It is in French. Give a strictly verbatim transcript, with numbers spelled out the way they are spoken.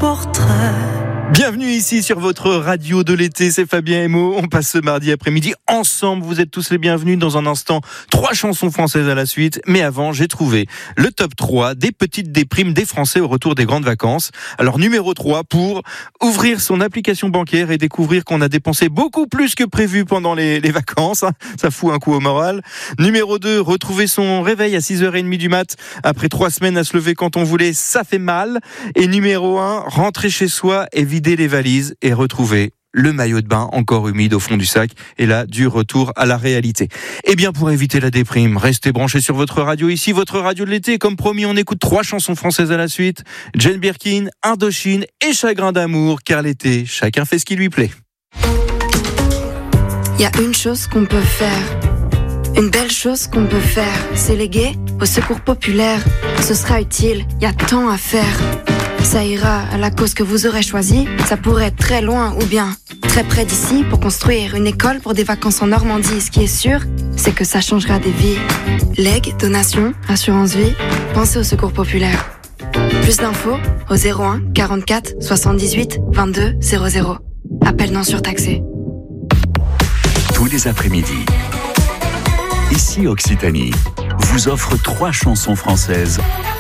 portrait. Bienvenue ici sur votre radio de l'été, c'est Fabien Emo. On passe ce mardi après-midi ensemble, vous êtes tous les bienvenus. Dans un instant, trois chansons françaises à la suite. Mais avant, j'ai trouvé le top trois des petites déprimes des Français au retour des grandes vacances. Alors numéro trois, pour ouvrir son application bancaire et découvrir qu'on a dépensé beaucoup plus que prévu pendant les, les vacances. Ça fout un coup au moral. Numéro deux, retrouver son réveil à six heures trente du mat après trois semaines à se lever quand on voulait, ça fait mal. Et numéro un, rentrer chez soi et vider les valises et retrouver le maillot de bain encore humide au fond du sac. Et là, du retour à la réalité. Et bien, pour éviter la déprime, restez branchés sur votre radio ici, votre radio de l'été. Comme promis, on écoute trois chansons françaises à la suite. Jane Birkin, Indochine et Chagrin d'amour, car l'été, chacun fait ce qui lui plaît. Il y a une chose qu'on peut faire, une belle chose qu'on peut faire, c'est léguer au secours populaire. Ce sera utile, il y a tant à faire. Ça ira à la cause que vous aurez choisie. Ça pourrait être très loin ou bien très près d'ici pour construire une école pour des vacances en Normandie. Ce qui est sûr, c'est que ça changera des vies. Legs, donations, assurance vie, pensez au secours populaire. Plus d'infos au zéro un quarante-quatre soixante-dix-huit vingt-deux zéro zéro. Appel non surtaxé. Tous les après-midi, ici Occitanie vous offre trois chansons françaises